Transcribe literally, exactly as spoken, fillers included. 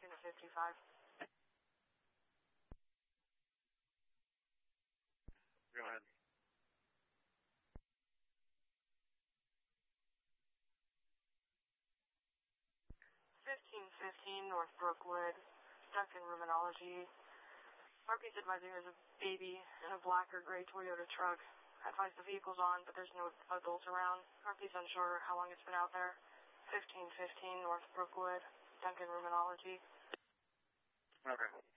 Talking to fifty-five. Go ahead. fifteen fifteen North Brookwood, Duncan Ruminology. R P's advising there's a baby in a black or gray Toyota truck. Advise the vehicle's on, but there's no adults around. R P's unsure how long it's been out there. fifteen fifteen North Brookwood, Duncan Ruminology. Okay.